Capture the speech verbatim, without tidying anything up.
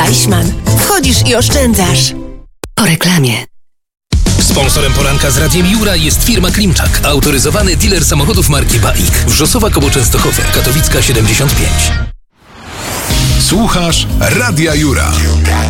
Deichmann. Wchodzisz i oszczędzasz. Po reklamie. Sponsorem poranka z Radiem Jura jest firma Klimczak, autoryzowany dealer samochodów marki Baik. Wrzosowa koło Częstochowy, Katowicka siedemdziesiąt pięć. Słuchasz Radia Jura.